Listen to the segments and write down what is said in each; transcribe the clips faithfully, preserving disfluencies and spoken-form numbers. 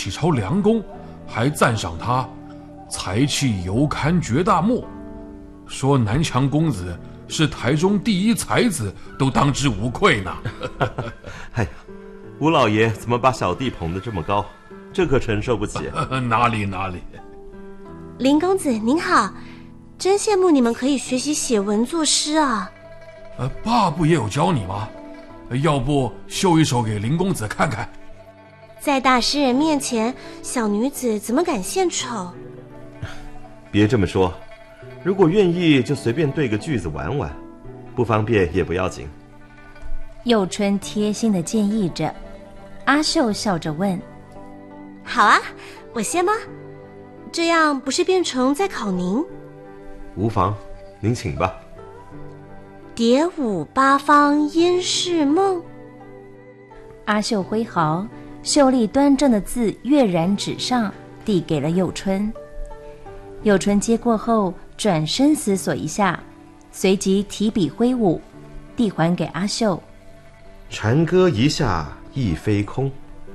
启朝良公，还赞赏他才气犹堪绝大漠，说南强公子是台中第一才子，都当之无愧呢。 哎呀，吴老爷怎么把小弟捧得这么高？这可承受不起。 哪里哪里。 林公子您好，真羡慕你们可以学习写文作诗啊。 呃，爸不也有教你吗？要不秀一首给林公子看看？ 在大诗人面前，小女子怎么敢献丑？ 别这么说，如果愿意就随便对个句子玩玩，不方便也不要紧。 佑春贴心地建议着。阿秀笑着问： 好啊，我先吗？这样不是变成在考您？ 无妨，您请吧。 蝶舞八方烟是梦。 阿秀挥毫，秀丽端正的字跃然纸上，递给了佑春。佑春接过后，转身思索一下，随即提笔挥舞，递还给阿秀。 蝉歌一下亦飞空。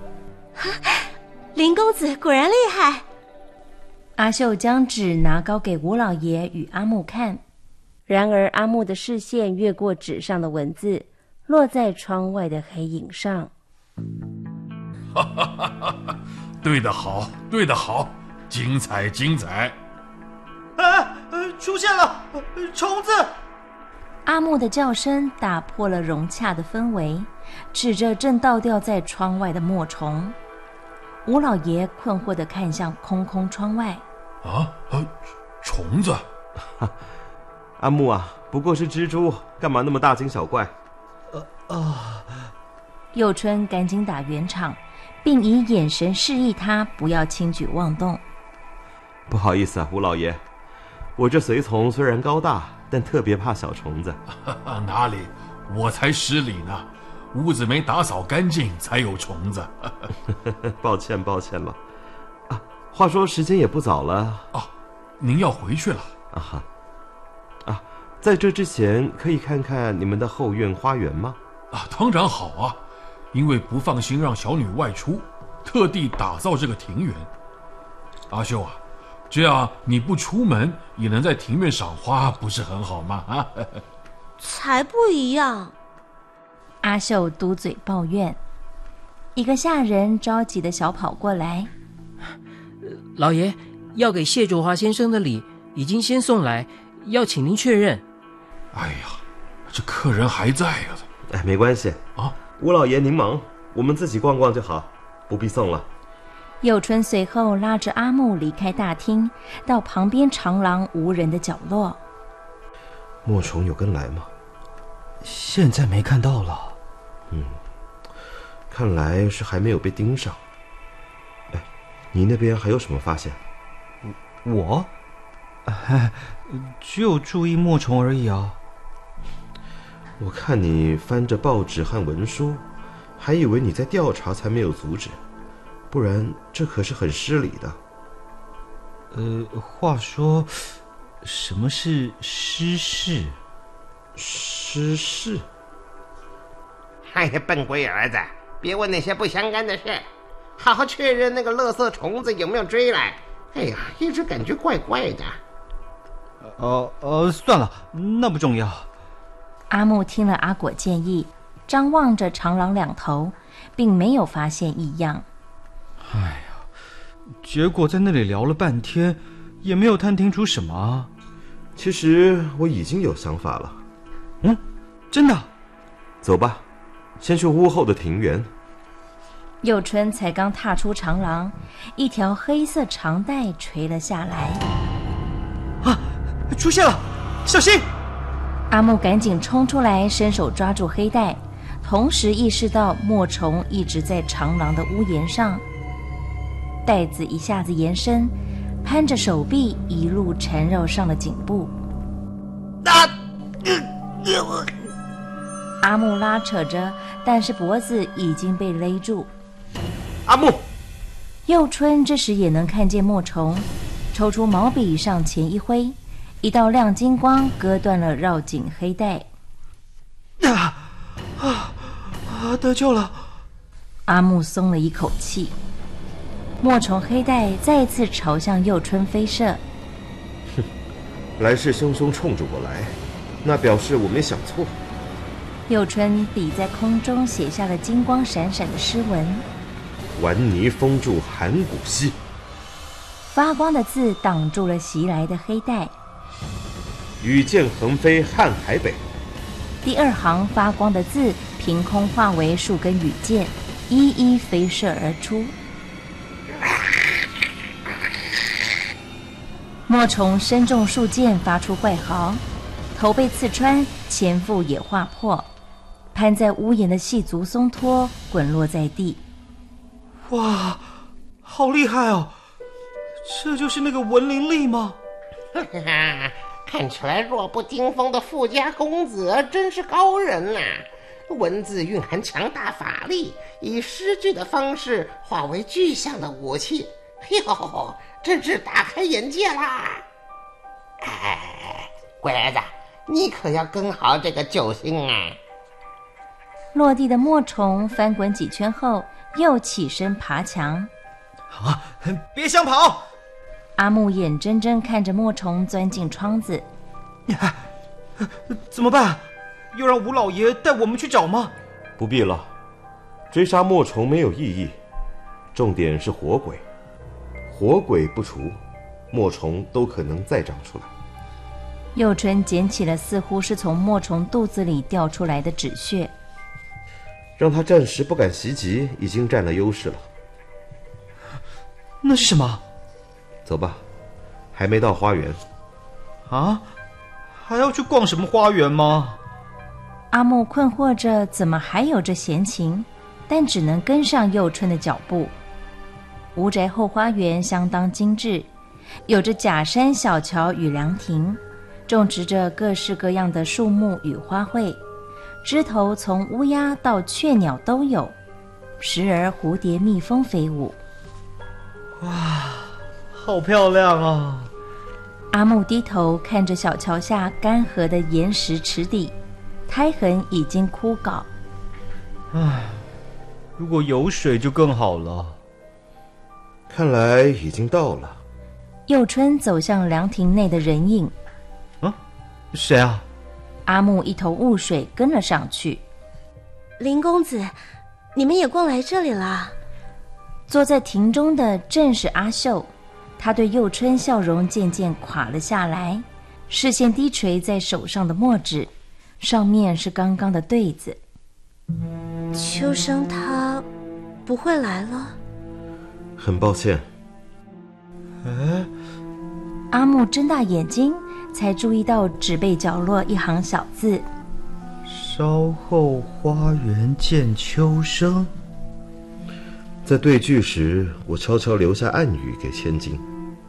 林公子果然厉害。 阿秀将纸拿高给吴老爷与阿木看，然而阿木的视线越过纸上的文字，落在窗外的黑影上。 哈哈哈哈！对得好，对得好，精彩精彩！ 啊，呃，出现了，呃、虫子！ 阿木的叫声打破了融洽的氛围，指着正倒吊在窗外的墨虫。吴老爷困惑地看向空空窗外。 啊，呃，虫子！ 阿木啊，不过是蜘蛛，干嘛那么大惊小怪？ 呃啊！ 佑春赶紧打圆场，并以眼神示意他不要轻举妄动。 不好意思啊，吴老爷，我这随从虽然高大，但特别怕小虫子。 哪里，我才失礼呢！屋子没打扫干净，才有虫子。 抱歉，抱歉了。啊，话说时间也不早了。 哦，您要回去了？ 啊哈。啊，在这之前，可以看看你们的后院花园吗？ 啊，当然好啊，因为不放心让小女外出，特地打造这个庭园。阿秀啊，这样你不出门也能在庭院赏花，不是很好吗？啊， 才不一样！ 阿秀嘟嘴抱怨。一个下人着急地小跑过来： 老爷，要给谢卓华先生的礼已经先送来，要请您确认。 哎呀，这客人还在啊！ 哎，没关系啊，吴老爷您忙，我们自己逛逛就好，不必送了。 佑春随后拉着阿木离开大厅，到旁边长廊无人的角落。 墨虫有跟来吗？ 现在没看到了。 嗯，看来是还没有被盯上。哎，你那边还有什么发现？ 我？哎，只有注意墨虫而已啊。 我看你翻着报纸和文书，还以为你在调查才没有阻止，不然这可是很失礼的。 呃，话说，什么是失事？ 失事？ 哎呀，笨龟儿子，别问那些不相干的事，好好确认那个垃圾虫子有没有追来。哎呀，一直感觉怪怪的。 呃呃，算了，那不重要。 阿木听了阿果建议，张望着长廊两头，并没有发现异样。 哎呀，结果在那里聊了半天，也没有探听出什么啊。 其实我已经有想法了。 嗯，真的？ 走吧，先去屋后的庭园。 佑春才刚踏出长廊，一条黑色长带垂了下来。 啊，出现了，小心！ 阿木赶紧冲出来，伸手抓住黑带，同时意识到墨虫一直在长廊的屋檐上。带子一下子延伸，攀着手臂一路缠绕上了颈部。 啊！呃呃、 阿木拉扯着，但是脖子已经被勒住。 阿木！ 佑春这时也能看见墨虫，抽出毛笔上前一挥，一道亮金光割断了绕颈黑带。 啊啊啊！得救了！ 阿木松了一口气。 墨虫黑带再次朝向佑春飞射。 哼，来势汹汹冲着我来，那表示我没想错。 佑春笔在空中写下了金光闪闪的诗文： 顽泥封住函谷溪。 发光的字挡住了袭来的黑带。 羽箭横飞瀚海北。 第二行发光的字凭空化为数根羽箭，一一飞射而出。墨虫身中数箭，发出怪嚎，头被刺穿，前腹也划破，攀在屋檐的细足松脱，滚落在地。 哇，好厉害哦！这就是那个文玲丽吗？ 哈哈，看起来弱不禁风的富家公子真是高人啊！文字蕴含强大法力，以诗句的方式化为具象的武器，哟，真是大开眼界啦！哎，乖儿子，你可要跟好这个救星啊！ 落地的墨虫翻滚几圈后，又起身爬墙。 啊，别想跑！ 阿木眼睁睁看着墨虫钻进窗子。 啊，怎么办？又让吴老爷带我们去找吗？ 不必了，追杀墨虫没有意义，重点是活鬼。活鬼不除，墨虫都可能再长出来。 佑春捡起了似乎是从墨虫肚子里掉出来的纸屑， 让他暂时不敢袭击，已经占了优势了。 那是什么？ 走吧，还没到花园。 啊？还要去逛什么花园吗？ 阿木困惑着怎么还有这闲情，但只能跟上佑春的脚步。吴宅后花园相当精致，有着假山小桥与凉亭，种植着各式各样的树木与花卉，枝头从乌鸦到雀鸟都有，时而蝴蝶蜜蜂飞舞。 哇，好漂亮啊！ 阿木低头看着小桥下干涸的岩石池底，苔痕已经枯槁。 唉，如果有水就更好了。 看来已经到了。 佑春走向凉亭内的人影。 嗯，谁啊？ 阿木一头雾水跟了上去。 林公子，你们也逛来这里啦？ 坐在亭中的正是阿秀，他对佑春笑容渐渐垮了下来，视线低垂在手上的墨纸，上面是刚刚的对子。 秋生他不会来了？ 很抱歉。 哎， 阿木睁大眼睛，才注意到纸背角落一行小字： 稍后花园见秋生。 在对句时，我悄悄留下暗语给千金。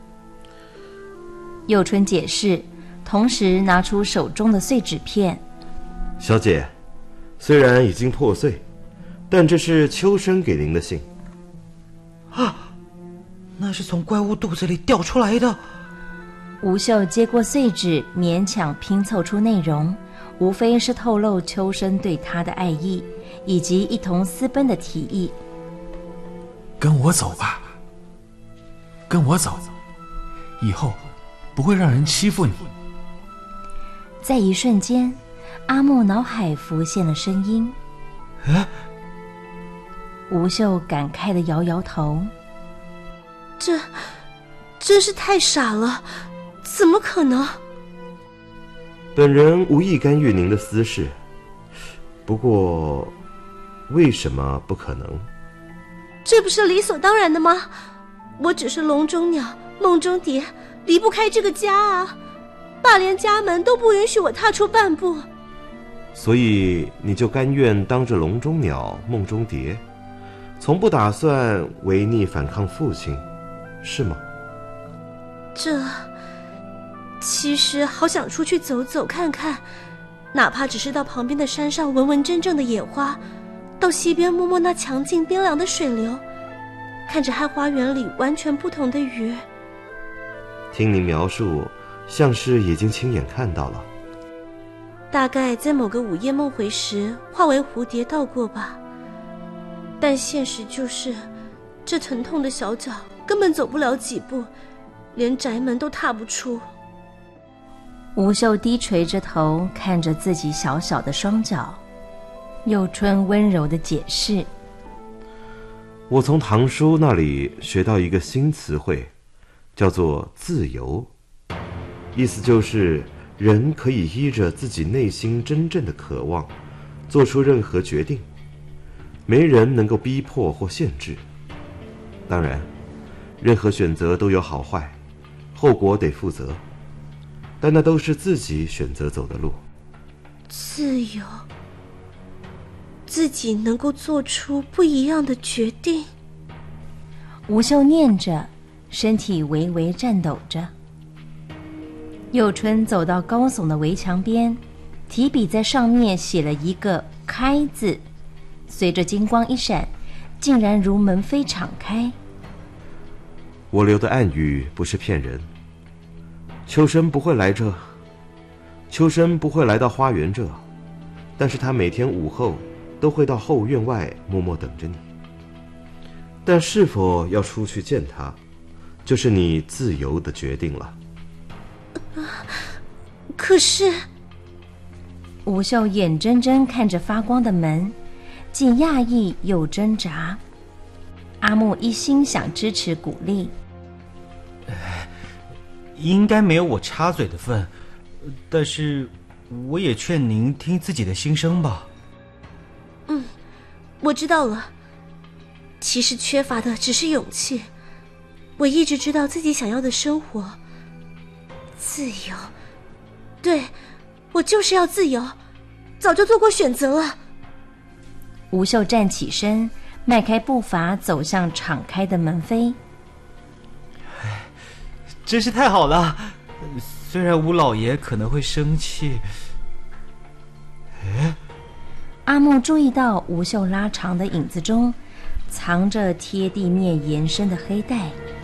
佑春解释，同时拿出手中的碎纸片。 小姐，虽然已经破碎，但这是秋生给您的信。 啊，那是从怪物肚子里掉出来的。 吴秀接过碎纸，勉强拼凑出内容，无非是透露秋生对他的爱意，以及一同私奔的提议。 跟我走吧，跟我走，以后不会让人欺负你。 在一瞬间，阿木脑海浮现了声音。 哎， 吴秀感慨地摇摇头， 这真是太傻了，怎么可能？ 本人无意干预您的私事，不过为什么不可能？ 这不是理所当然的吗？我只是笼中鸟，梦中蝶，离不开这个家啊！爸连家门都不允许我踏出半步。 所以你就甘愿当着笼中鸟，梦中蝶，从不打算违逆反抗父亲，是吗？ 这其实好想出去走走看看，哪怕只是到旁边的山上闻闻真正的野花，到溪边摸摸那强劲冰凉的水流，看着和花园里完全不同的鱼。 听你描述，像是已经亲眼看到了。 大概在某个午夜梦回时化为蝴蝶到过吧，但现实就是这疼痛的小脚根本走不了几步，连宅门都踏不出。 吴秀低垂着头看着自己小小的双脚，佑春温柔地解释： 我从堂叔那里学到一个新词汇，叫做自由，意思就是人可以依着自己内心真正的渴望做出任何决定，没人能够逼迫或限制。当然，任何选择都有好坏，后果得负责，但那都是自己选择走的路。 自由，自己能够做出不一样的决定。 吴秀念着，身体微微颤抖着。佑春走到高耸的围墙边，提笔在上面写了一个开字，随着金光一闪，竟然如门扉敞开。 我留的暗语不是骗人，秋生不会来这，秋生不会来到花园这，但是他每天午后都会到后院外默默等着你。但是否要出去见他，就是你自由的决定了。 可是， 吴秀眼睁睁看着发光的门，既讶异又挣扎。阿木一心想支持鼓励， 应该没有我插嘴的份，但是我也劝您听自己的心声吧。 嗯，我知道了。其实缺乏的只是勇气。我一直知道自己想要的生活，自由。对，我就是要自由，早就做过选择了。 吴秀站起身，迈开步伐走向敞开的门扉。 真是太好了，虽然吴老爷可能会生气。哎， 阿木注意到吴秀拉长的影子中藏着贴地面延伸的黑带。